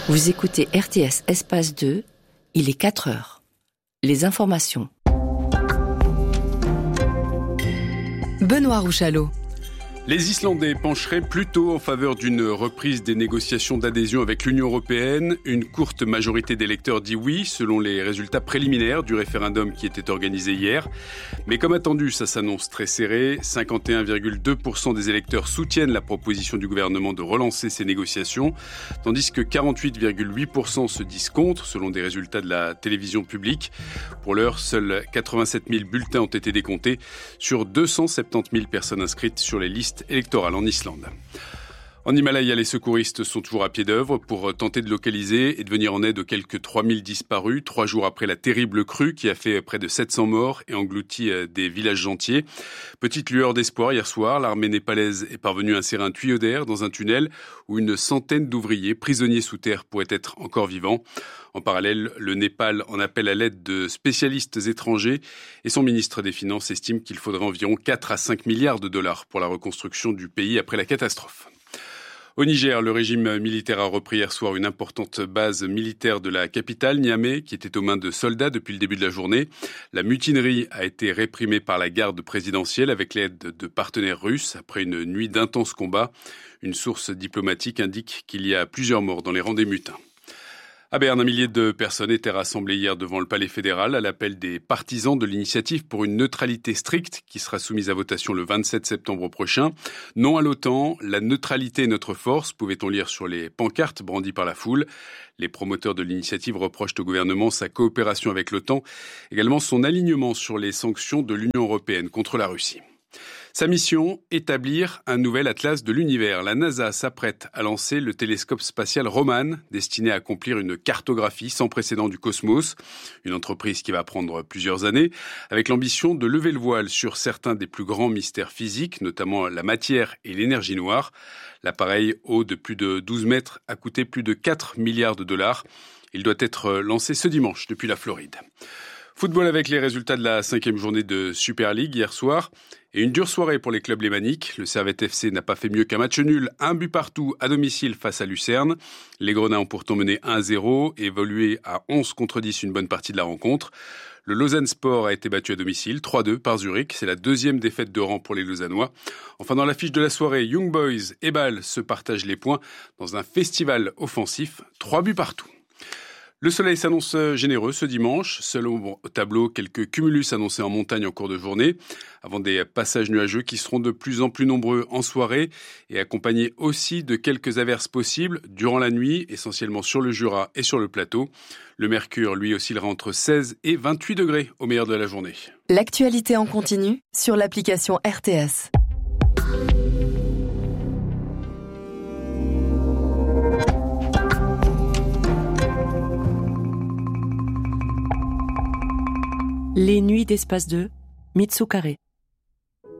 Vous écoutez RTS Espace 2, il est 4 heures. Les informations. Benoît Rouchalot. Les Islandais pencheraient plutôt en faveur d'une reprise des négociations d'adhésion avec l'Union européenne. Une courte majorité d'électeurs dit oui, selon les résultats préliminaires du référendum qui était organisé hier. Mais comme attendu, ça s'annonce très serré. 51,2% des électeurs soutiennent la proposition du gouvernement de relancer ces négociations, tandis que 48,8% se disent contre, selon des résultats de la télévision publique. Pour l'heure, seuls 87 000 bulletins ont été décomptés sur 270 000 personnes inscrites sur les listes électorale en Islande. En Himalaya, les secouristes sont toujours à pied d'œuvre pour tenter de localiser et de venir en aide aux quelques 3000 disparus, 3 jours après la terrible crue qui a fait près de 700 morts et englouti des villages entiers. Petite lueur d'espoir hier soir, l'armée népalaise est parvenue à insérer un tuyau d'air dans un tunnel où une centaine d'ouvriers prisonniers sous terre pourraient être encore vivants. En parallèle, le Népal en appelle à l'aide de spécialistes étrangers et son ministre des Finances estime qu'il faudrait environ 4 à 5 milliards de dollars pour la reconstruction du pays après la catastrophe. Au Niger, le régime militaire a repris hier soir une importante base militaire de la capitale, Niamey, qui était aux mains de soldats depuis le début de la journée. La mutinerie a été réprimée par la garde présidentielle avec l'aide de partenaires russes après une nuit d'intenses combats. Une source diplomatique indique qu'il y a plusieurs morts dans les rangs des mutins. À Berne, un millier de personnes étaient rassemblées hier devant le palais fédéral à l'appel des partisans de l'initiative pour une neutralité stricte qui sera soumise à votation le 27 septembre prochain. Non à l'OTAN, la neutralité est notre force, pouvait-on lire sur les pancartes brandies par la foule. Les promoteurs de l'initiative reprochent au gouvernement sa coopération avec l'OTAN, également son alignement sur les sanctions de l'Union européenne contre la Russie. Sa mission, établir un nouvel atlas de l'univers. La NASA s'apprête à lancer le télescope spatial Roman, destiné à accomplir une cartographie sans précédent du cosmos. Une entreprise qui va prendre plusieurs années, avec l'ambition de lever le voile sur certains des plus grands mystères physiques, notamment la matière et l'énergie noire. L'appareil, haut de plus de 12 mètres, a coûté plus de 4 milliards de dollars. Il doit être lancé ce dimanche depuis la Floride. Football avec les résultats de la 5e journée de Super League hier soir. Et une dure soirée pour les clubs lémaniques. Le Servette FC n'a pas fait mieux qu'un match nul, 1 but partout à domicile face à Lucerne. Les Grenats ont pourtant mené 1-0 et évolué à 11-10 une bonne partie de la rencontre. Le Lausanne Sport a été battu à domicile, 3-2 par Zurich. C'est la 2e défaite de rang pour les Lausannois. Enfin, dans l'affiche de la soirée, Young Boys et Bâle se partagent les points dans un festival offensif, 3 buts partout. Le soleil s'annonce généreux ce dimanche. Seul au tableau, quelques cumulus annoncés en montagne en cours de journée, avant des passages nuageux qui seront de plus en plus nombreux en soirée et accompagnés aussi de quelques averses possibles durant la nuit, essentiellement sur le Jura et sur le plateau. Le mercure, lui, oscillera entre 16 et 28 degrés au meilleur de la journée. L'actualité en continu sur l'application RTS. Les nuits d'Espace 2, Mitsu Carré.